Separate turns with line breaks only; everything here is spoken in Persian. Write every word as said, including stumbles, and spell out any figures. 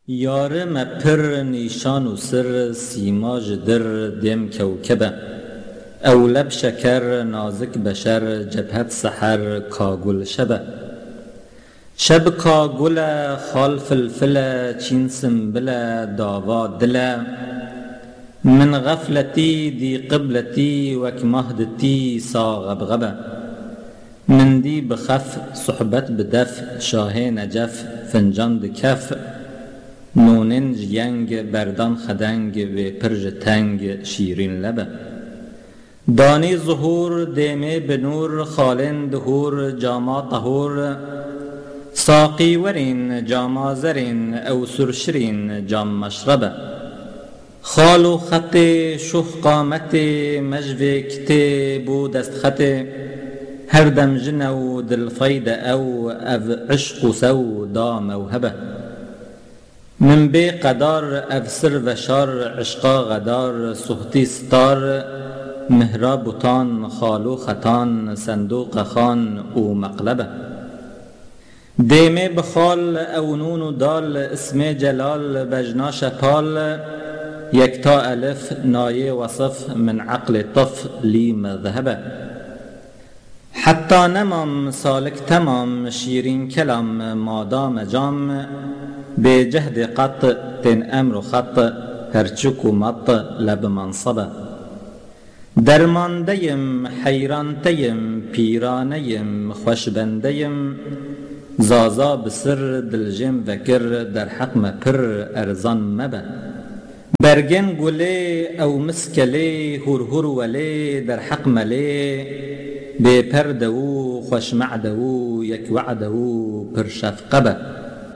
یاره مپر نیشان و سر سیماج در دیم کوکبه او لب شکر نازک بشر جبهت سحر کاگل شبه شب کاگل خال فلفل چین سنبل داوا دل من غفلتی دی قبلتی وک مهدتی ساغبغبه من دی بخف صحبت بدف شاه نجف فنجان دکف نونن جینگ بردان خدنگ و پرج تنگ شیرین لبه دانی ظهور دیمه بنور خالن دهور جاما طهور ساقی ورین جاما زرین او سرشرین جام مشربه خالو خط شوخ قامت مجوی کت بو دست خط هر دم جنو دل فید او او عشق سو دا موهبه من بی قدار افسر و شار عشقا غدار سختی ستار مهرا بوتان خالو خطان صندوق خان او مقلبه دیمه بخال او نون و دال اسم جلال بجنا شپال یکتا الف نایه وصف من عقل طف لی مذهبه حتی نمام سالک تمام شیرین کلام مادام جام به جهد قط تن امر خط هرچک و مط لب منصبه درماندیم حیرانتیم پیرانیم خوشبندیم زازا بسر دلجم وکر در حق مپر ارزان مبه برگن گله او مسکله هر هر وله در حق مله به پردو خوش معدو یک وعدو پر شفقبه